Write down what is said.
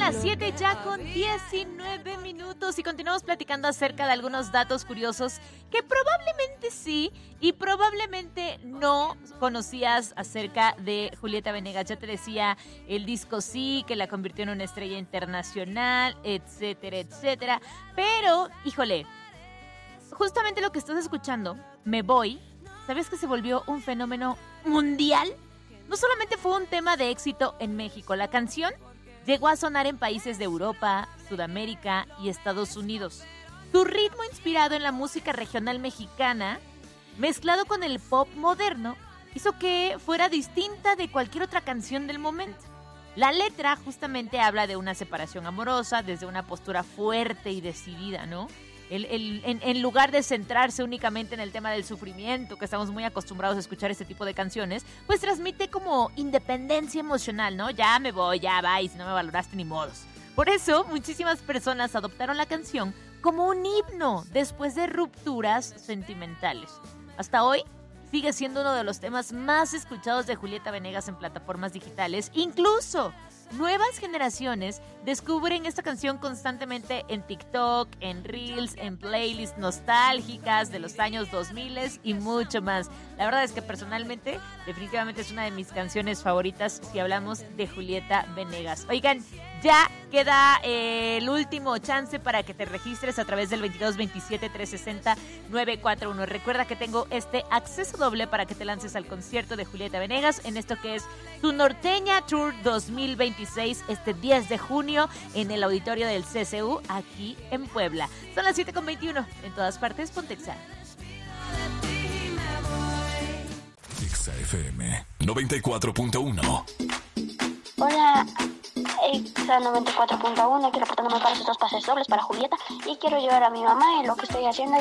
las 7 ya con 19 minutos y continuamos platicando acerca de algunos datos curiosos que probablemente sí y probablemente no conocías acerca de Julieta Venegas. Ya te decía, el disco sí, que la convirtió en una estrella internacional, etcétera, etcétera. Pero, híjole, justamente lo que estás escuchando, Me Voy, ¿sabes que se volvió un fenómeno mundial? No solamente fue un tema de éxito en México, la canción llegó a sonar en países de Europa, Sudamérica y Estados Unidos. Su ritmo inspirado en la música regional mexicana, mezclado con el pop moderno, hizo que fuera distinta de cualquier otra canción del momento. La letra justamente habla de una separación amorosa desde una postura fuerte y decidida, ¿no? En lugar de centrarse únicamente en el tema del sufrimiento, que estamos muy acostumbrados a escuchar este tipo de canciones, pues transmite como independencia emocional, ¿no? Ya me voy, ya va, y si no me valoraste ni modos. Por eso, muchísimas personas adoptaron la canción como un himno después de rupturas sentimentales. Hasta hoy, sigue siendo uno de los temas más escuchados de Julieta Venegas en plataformas digitales. Incluso nuevas generaciones descubren esta canción constantemente en TikTok, en Reels, en playlists nostálgicas de los años 2000 y mucho más. La verdad es que personalmente, definitivamente es una de mis canciones favoritas si hablamos de Julieta Venegas. Oigan, ya queda el último chance para que te registres a través del 2227-360-941. Recuerda que tengo este acceso doble para que te lances al concierto de Julieta Venegas en esto que es su Norteña Tour 2026, este 10 de junio en el auditorio del CCU aquí en Puebla. Son las 7:21. En todas partes, ponte Exa. Exa FM 94.1. Hola, Exa 94.1, quiero reportándome para esos 2 pases dobles para Julieta y quiero llevar a mi mamá en lo que estoy haciendo.